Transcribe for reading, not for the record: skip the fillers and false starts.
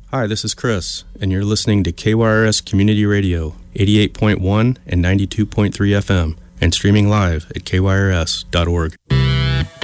Hi, this is Chris, and you're listening to KYRS Community Radio, 88.1 and 92.3 FM, and streaming live at kyrs.org.